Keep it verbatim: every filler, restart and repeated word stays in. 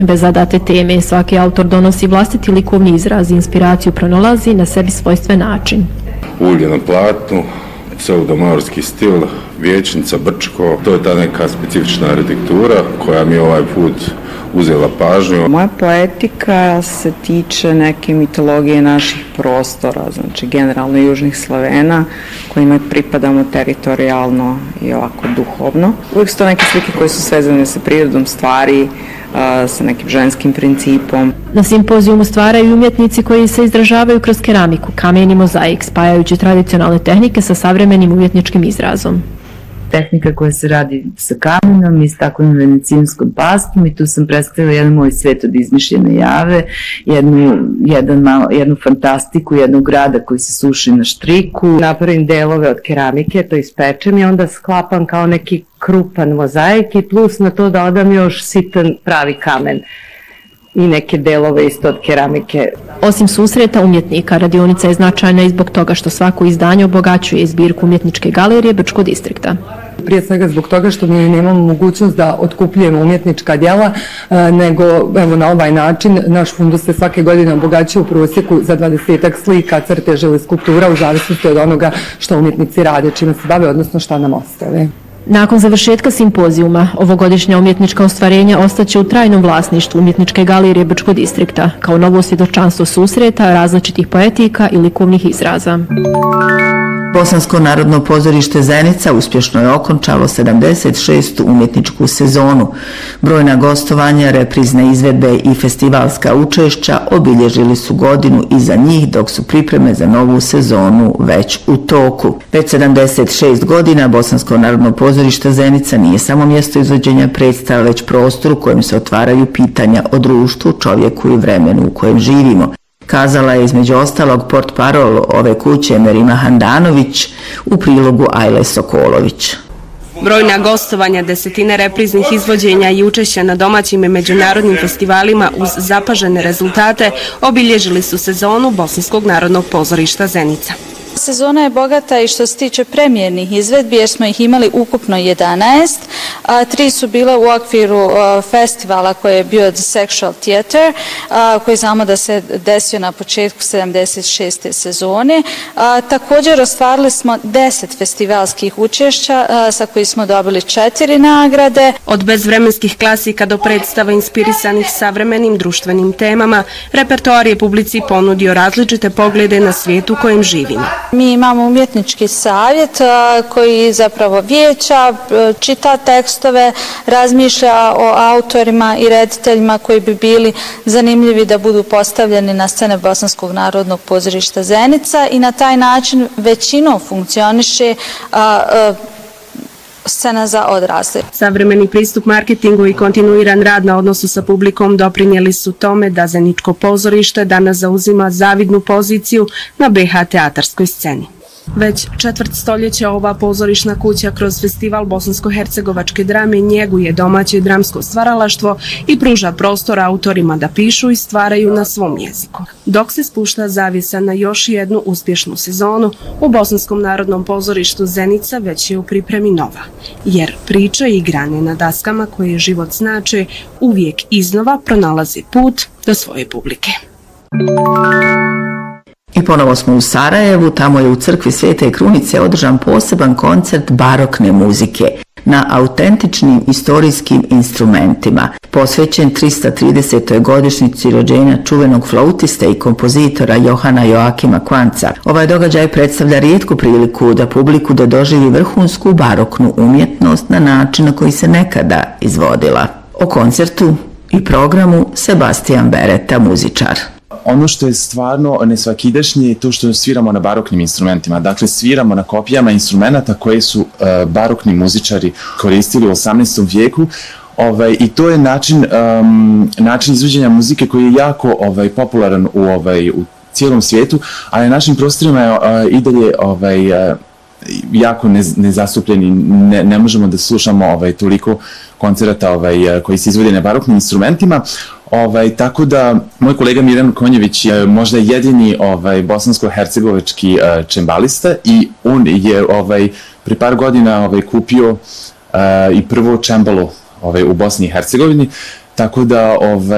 Bez zadate teme, svaki autor donosi vlastiti likovni izraz i inspiraciju pronalazi na sebi svojstven način. Ulje na platnu, pseudomorski stil, vijećnica, brčko, to je ta neka specifična arhitektura koja mi ovaj put uzela pažnju. Moja poetika se tiče neke mitologije naših prostora, znači generalno južnih Slavena, kojima pripadamo teritorijalno i ovako duhovno. Uvijek su to neke slike koje su svezane sa prirodom stvari, sa nekim ženskim principom. Na simpozijumu stvaraju umjetnici koji se izražavaju kroz keramiku, kamen i mozaik, spajajući tradicionalne tehnike sa savremenim umjetničkim izrazom. Tehnika koja se radi sa kamenom i s takvom venecijanskom pastom i tu sam predstavila jedan moj svet od izmišljene jave, jednu, jedan malo, jednu fantastiku jednog grada koji se suši na štriku. Napravim delove od keramike, to ispečem i onda sklapam kao neki krupan mozaik i plus na to da odam još sitan pravi kamen i neke delove isto od keramike. Osim susreta umjetnika, radionica je značajna i zbog toga što svako izdanje obogaćuje zbirku umjetničke galerije Brčkog distrikta. Prije svega zbog toga što mi nemamo mogućnost da otkupljujemo umjetnička djela, nego evo na ovaj način naš fundus se svake godine obogaćuje u prosjeku za dvadesetak slika, crteža ili skulptura u zavisnosti od onoga što umjetnici rade, čime se bave, odnosno šta nam ostave. Nakon završetka simpozijuma, ovogodišnja umjetnička ostvarenja ostaće u trajnom vlasništvu umjetničke galerije Brčkog distrikta, kao novo svjedočanstvo susreta različitih poetika i likovnih izraza. Bosansko narodno pozorište Zenica uspješno je okončalo sedamdeset šestu umjetničku sezonu. Brojna gostovanja, reprizne izvedbe i festivalska učešća obilježili su godinu iza njih, dok su pripreme za novu sezonu već u toku. Već sedamdeset šest godina Bosansko narodno pozorište Zenica nije samo mjesto izvođenja predstava, već prostor u kojem se otvaraju pitanja o društvu, čovjeku i vremenu u kojem živimo. Kazala je između ostalog portparol ove kuće Merima Handanović u prilogu Ajle Sokolović. Brojna gostovanja, desetine repriznih izvođenja i učešća na domaćim i međunarodnim festivalima uz zapažene rezultate obilježili su sezonu Bosanskog narodnog pozorišta Zenica. Sezona je bogata i što se tiče premijernih izvedbi, jer smo ih imali ukupno jedanaest, a tri su bile u okviru festivala koji je bio The Sexual Theater, koji znamo da se desio na početku sedamdeset šeste sezone. Također ostvarili smo deset festivalskih učešća sa kojih smo dobili četiri nagrade. Od bezvremenskih klasika do predstava inspirisanih savremenim društvenim temama, repertoar je publici ponudio različite poglede na svijet u kojem živimo. Mi imamo umjetnički savjet koji zapravo vijeća, čita tekstove, razmišlja o autorima i rediteljima koji bi bili zanimljivi da budu postavljeni na scene Bosanskog narodnog pozorišta Zenica i na taj način većinom funkcioniše scena za odrasle. Savremeni pristup marketingu i kontinuiran rad na odnosu sa publikom doprinijeli su tome da Zeničko pozorište danas zauzima zavidnu poziciju na be ha teatarskoj sceni. Već četvrt stoljeća ova pozorišna kuća kroz festival bosansko-hercegovačke drame njeguje domaće dramsko stvaralaštvo i pruža prostor autorima da pišu i stvaraju na svom jeziku. Dok se spušta zavjesa na još jednu uspješnu sezonu, u Bosanskom narodnom pozorištu Zenica već je u pripremi nova, jer priče i igrane na daskama koje život znače uvijek iznova pronalaze put do svoje publike. I ponovo smo u Sarajevu, tamo je u crkvi Svete Krunice održan poseban koncert barokne muzike na autentičnim istorijskim instrumentima, posvećen trista tridesetoj godišnjici rođenja čuvenog flautista i kompozitora Johana Joakima Kvanca. Ovaj događaj predstavlja rijetku priliku da publiku da doživi vrhunsku baroknu umjetnost na način na koji se nekada izvodila. O koncertu i programu Sebastian Bereta, muzičar. Ono što je stvarno nesvakidašnje je to što sviramo na baroknim instrumentima. Dakle, sviramo na kopijama instrumenta koje su uh, barokni muzičari koristili u osamnaestom vijeku. Ovaj, I to je način, um, način izvođenja muzike koji je jako ovaj, popularan u, ovaj, u cijelom svijetu, ali na našim prostorima je uh, i dalje ovaj, uh, jako nezastupljeni. Ne, ne možemo da slušamo ovaj, toliko koncerata ovaj, koji se izvode na baroknim instrumentima. Ovaj, tako da, moj kolega Miran Konjević je možda jedini ovaj, bosansko-hercegovački uh, čembalista i on je ovaj, pri par godina ovaj, kupio uh, i prvo čembalo ovaj, u Bosni i Hercegovini, tako da ovaj,